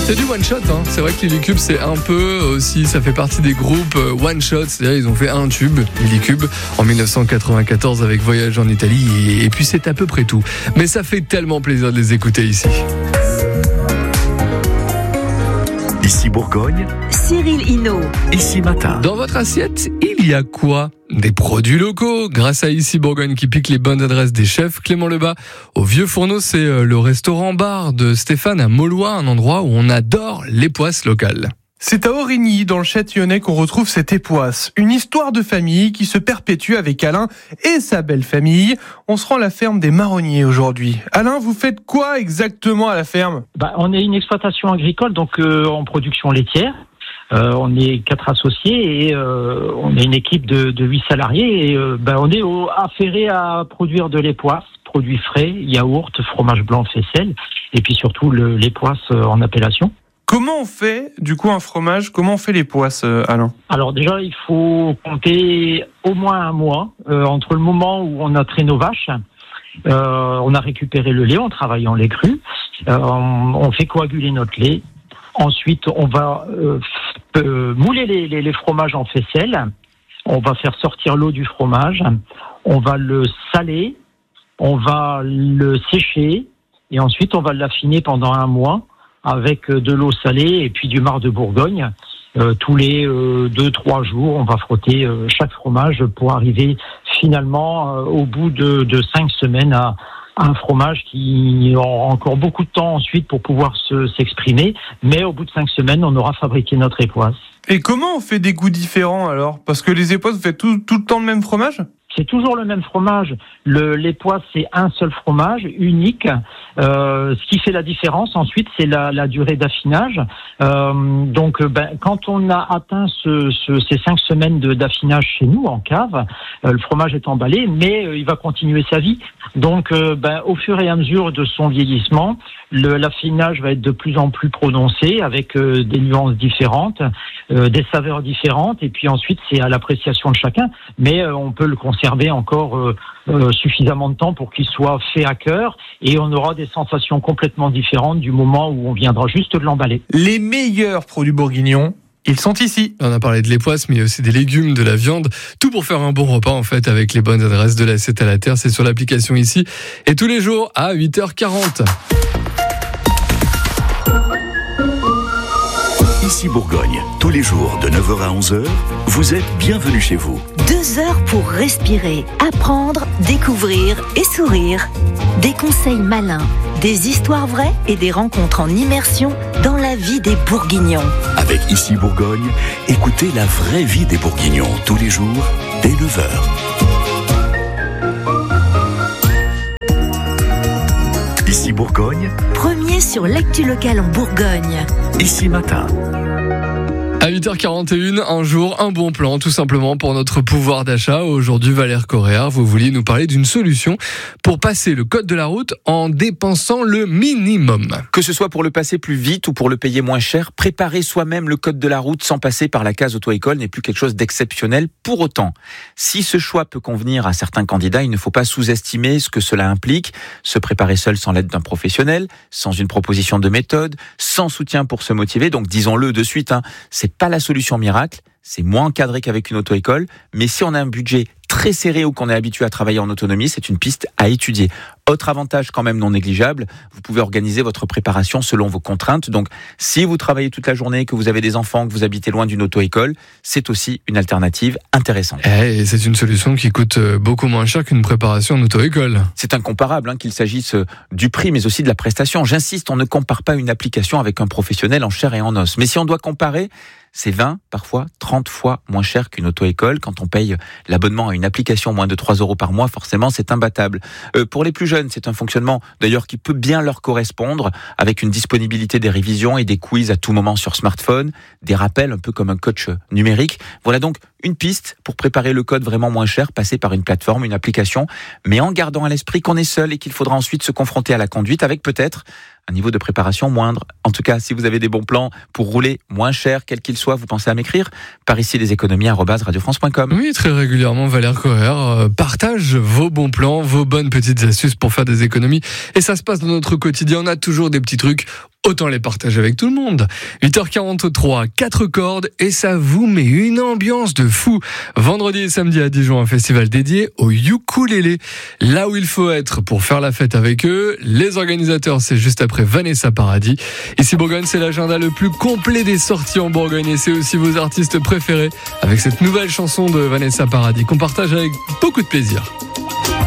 C'est du one shot, hein. C'est vrai que Lilycube c'est un peu aussi, ça fait partie des groupes one shot, c'est-à-dire ils ont fait un tube, Lilycube, en 1994 avec Voyage en Italie et puis c'est à peu près tout. Mais ça fait tellement plaisir de les écouter ici. Ici Bourgogne, Cyril Hinault. Ici Matin. Dans votre assiette, il y a quoi ? Des produits locaux, grâce à Ici Bourgogne qui pique les bonnes adresses des chefs. Clément Lebas, au Vieux Fourneau, c'est le restaurant-bar de Stéphane à Maulois, un endroit où on adore l'époisse locale. C'est à Origny, dans le Châtillonnais, qu'on retrouve cette époisse. Une histoire de famille qui se perpétue avec Alain et sa belle famille. On se rend à la ferme des Marronniers aujourd'hui. Alain, vous faites quoi exactement à la ferme ? On est une exploitation agricole, donc en production laitière. On est 4 associés et on est une équipe de 8 salariés. Et on est affairé à produire de l'époisse, produits frais, yaourt, fromage blanc, faisselle, et puis surtout l'époisse en appellation. Comment on fait, du coup, un fromage ? Comment on fait l'époisse, Alain ? Alors déjà, il faut compter au moins un mois entre le moment où on a traité nos vaches, on a récupéré le lait, on travaille en lait cru, on fait coaguler notre lait. Ensuite, on va mouler les fromages en faisselle, on va faire sortir l'eau du fromage, on va le saler, on va le sécher et ensuite on va l'affiner pendant un mois avec de l'eau salée et puis du marc de Bourgogne. Tous les 2-3 jours, on va frotter chaque fromage pour arriver finalement au bout de 5 semaines à un fromage qui aura encore beaucoup de temps ensuite pour pouvoir s'exprimer. Mais au bout de 5 semaines, on aura fabriqué notre époisse. Et comment on fait des goûts différents alors ? Parce que les époisses, vous faites tout le temps le même fromage ? C'est toujours le même fromage. L'époisse, c'est un seul fromage, unique. Ce qui fait la différence, ensuite, c'est la durée d'affinage. Quand on a atteint ces 5 semaines d'affinage chez nous, en cave, le fromage est emballé, mais il va continuer sa vie. Donc, au fur et à mesure de son vieillissement, l'affinage va être de plus en plus prononcé, avec des nuances différentes, des saveurs différentes, et puis ensuite, c'est à l'appréciation de chacun. Mais on peut le conserver encore suffisamment de temps pour qu'il soit fait à cœur et on aura des sensations complètement différentes du moment où on viendra juste de l'emballer. Les meilleurs produits bourguignons, ils sont ici. On a parlé de l'époisse, mais il y a aussi des légumes, de la viande, tout pour faire un bon repas en fait avec les bonnes adresses de l'assiette à la terre. C'est sur l'application Ici et tous les jours à 8h40. Ici Bourgogne, tous les jours de 9h à 11h, vous êtes bienvenus chez vous. 2 heures pour respirer, apprendre, découvrir et sourire. Des conseils malins, des histoires vraies et des rencontres en immersion dans la vie des Bourguignons. Avec Ici Bourgogne, écoutez la vraie vie des Bourguignons tous les jours dès 9h. Ici Bourgogne, Premier sur l'actu locale en Bourgogne. Ici Matin. À 8h41, un jour, un bon plan, tout simplement pour notre pouvoir d'achat. Aujourd'hui, Valère Correa, vous vouliez nous parler d'une solution pour passer le code de la route en dépensant le minimum. Que ce soit pour le passer plus vite ou pour le payer moins cher, préparer soi-même le code de la route sans passer par la case auto-école n'est plus quelque chose d'exceptionnel. Pour autant, si ce choix peut convenir à certains candidats, il ne faut pas sous-estimer ce que cela implique. Se préparer seul sans l'aide d'un professionnel, sans une proposition de méthode, sans soutien pour se motiver. Donc disons-le de suite, c'est pas la solution miracle, c'est moins encadré qu'avec une auto-école, mais si on a un budget très serré ou qu'on est habitué à travailler en autonomie, c'est une piste à étudier. Autre avantage quand même non négligeable, vous pouvez organiser votre préparation selon vos contraintes. Donc, si vous travaillez toute la journée, que vous avez des enfants, que vous habitez loin d'une auto-école, c'est aussi une alternative intéressante. Et c'est une solution qui coûte beaucoup moins cher qu'une préparation en auto-école. C'est incomparable, qu'il s'agisse du prix, mais aussi de la prestation. J'insiste, on ne compare pas une application avec un professionnel en chair et en os. Mais si on doit comparer, c'est 20, parfois 30 fois moins cher qu'une auto-école. Quand on paye l'abonnement à une application moins de 3 € par mois, forcément, c'est imbattable. Pour les plus jeunes, c'est un fonctionnement d'ailleurs qui peut bien leur correspondre, avec une disponibilité des révisions et des quiz à tout moment sur smartphone, des rappels un peu comme un coach numérique. Voilà donc une piste pour préparer le code vraiment moins cher, passer par une plateforme, une application, mais en gardant à l'esprit qu'on est seul et qu'il faudra ensuite se confronter à la conduite avec peut-être un niveau de préparation moindre. En tout cas, si vous avez des bons plans pour rouler moins cher, quel qu'il soit, vous pensez à m'écrire par ici leséconomies@radiofrance.com. Oui, très régulièrement, Valère Correa partage vos bons plans, vos bonnes petites astuces pour faire des économies. Et ça se passe dans notre quotidien. On a toujours des petits trucs autant les partager avec tout le monde. 8h43, 4 cordes et ça vous met une ambiance de fou. Vendredi et samedi à Dijon, un festival dédié au ukulélé. Là où il faut être pour faire la fête avec eux. Les organisateurs, c'est juste après Vanessa Paradis. Ici Bourgogne, c'est l'agenda le plus complet des sorties en Bourgogne et c'est aussi vos artistes préférés avec cette nouvelle chanson de Vanessa Paradis qu'on partage avec beaucoup de plaisir.